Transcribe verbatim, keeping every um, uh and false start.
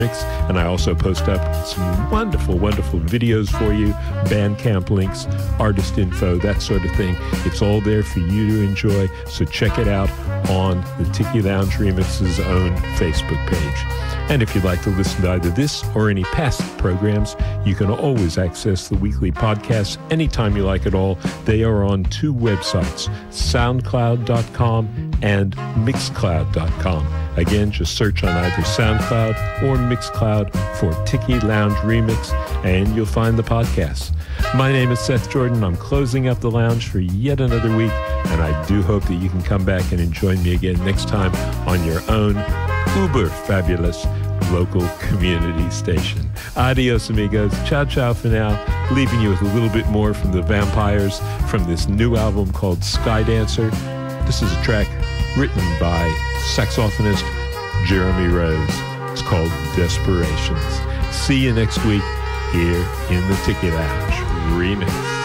And I also post up some wonderful, wonderful videos for you, Bandcamp links, artist info, that sort of thing. It's all there for you to enjoy, so check it out on the Tiki Lounge Remix's own Facebook page. And if you'd like to listen to either this or any past programs, you can always access the weekly podcasts anytime you like it all. They are on two websites, soundcloud dot com and mixcloud dot com. Again, just search on either SoundCloud or Mixcloud for Tiki Lounge Remix, and you'll find the podcasts. My name is Seth Jordan. I'm closing up the lounge for yet another week, and I do hope that you can come back and join me again next time on your own uber fabulous local community station. Adios, amigos. Ciao, ciao for now. Leaving you with a little bit more from the Vampires from this new album called Sky Dancer. This is a track written by saxophonist Jeremy Rose. It's called Desperations. See you next week here in the Tiki Lounge Remix.